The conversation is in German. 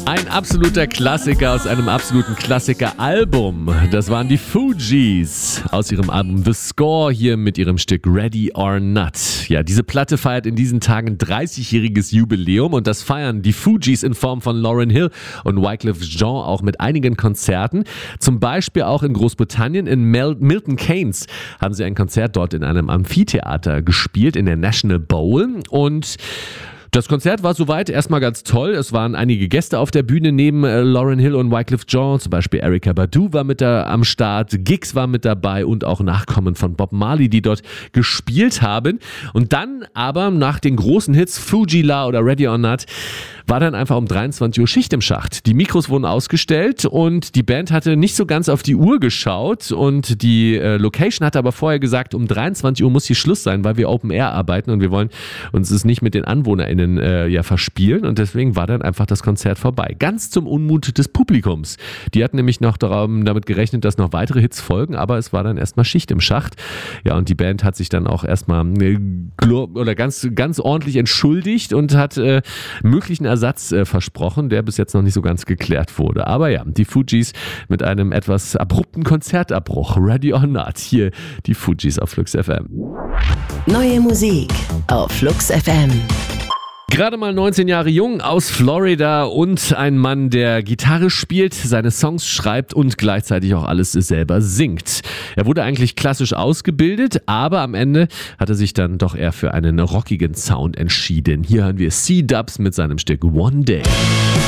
Ein absoluter Klassiker aus einem absoluten Klassiker-Album. Das waren die Fugees aus ihrem Album The Score, hier mit ihrem Stück Ready or Not. Ja, diese Platte feiert in diesen Tagen 30-jähriges Jubiläum und das feiern die Fugees in Form von Lauryn Hill und Wyclef Jean auch mit einigen Konzerten. Zum Beispiel auch in Großbritannien, in Milton Keynes haben sie ein Konzert dort in einem Amphitheater gespielt, in der National Bowl, und das Konzert war soweit erstmal ganz toll. Es waren einige Gäste auf der Bühne neben Lauryn Hill und Wyclef Jean. Zum Beispiel Erykah Badu war mit da am Start, Giggs war mit dabei und auch Nachkommen von Bob Marley, die dort gespielt haben. Und dann aber nach den großen Hits Fu-Gee-La oder Ready or Not war dann einfach um 23 Uhr Schicht im Schacht. Die Mikros wurden ausgestellt und die Band hatte nicht so ganz auf die Uhr geschaut und die Location hatte aber vorher gesagt, um 23 Uhr muss hier Schluss sein, weil wir Open Air arbeiten und wir wollen uns es nicht mit den AnwohnerInnen verspielen, und deswegen war dann einfach das Konzert vorbei. Ganz zum Unmut des Publikums. Die hatten nämlich noch damit gerechnet, dass noch weitere Hits folgen, aber es war dann erstmal Schicht im Schacht. Ja, und die Band hat sich dann auch erstmal ganz ordentlich entschuldigt und hat möglichen Ersatz versprochen, der bis jetzt noch nicht so ganz geklärt wurde. Aber ja, die Fugees mit einem etwas abrupten Konzertabbruch. Ready or Not. Hier die Fugees auf Flux FM. Neue Musik auf Flux FM. Gerade mal 19 Jahre jung, aus Florida und ein Mann, der Gitarre spielt, seine Songs schreibt und gleichzeitig auch alles selber singt. Er wurde eigentlich klassisch ausgebildet, aber am Ende hat er sich dann doch eher für einen rockigen Sound entschieden. Hier hören wir C-Dubs mit seinem Stück One Day.